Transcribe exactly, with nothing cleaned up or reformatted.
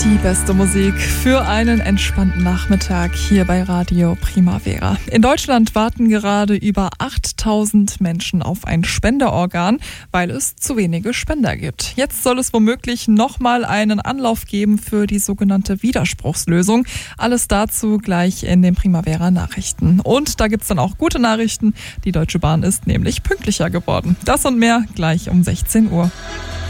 Die beste Musik für einen entspannten Nachmittag hier bei Radio Primavera. In Deutschland warten gerade über achttausend Menschen auf ein Spenderorgan, weil es zu wenige Spender gibt. Jetzt soll es womöglich nochmal einen Anlauf geben für die sogenannte Widerspruchslösung. Alles dazu gleich in den Primavera Nachrichten. Und da gibt's dann auch gute Nachrichten. Die Deutsche Bahn ist nämlich pünktlicher geworden. Das und mehr gleich um sechzehn Uhr.